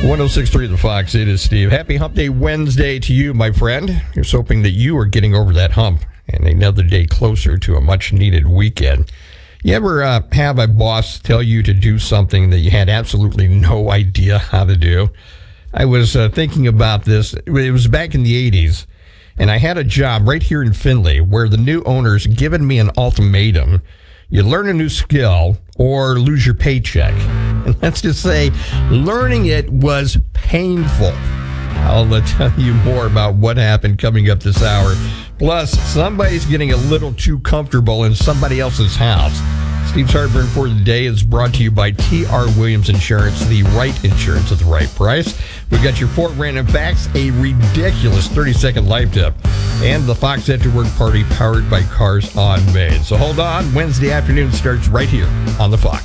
106.3 The Fox, it is Steve. Happy Hump Day Wednesday to you, my friend. Here's hoping that you are getting over that hump and another day closer to a much-needed weekend. You ever have a boss tell you to do something that you had absolutely no idea how to do? I was thinking about this. It was back in the 80s, and I had a job right here in Findlay where the new owner's given me an ultimatum. You learn a new skill or lose your paycheck. And let's just say, learning it was painful. I'll tell you more about what happened coming up this hour. Plus, somebody's getting a little too comfortable in somebody else's house. Steve's Heartburn for the day is brought to you by T.R. Williams Insurance, the right insurance at the right price. We've got your 4 random facts, a ridiculous 30-second life tip, and the Fox After Work Party powered by Cars on Main. So hold on, Wednesday afternoon starts right here on the Fox.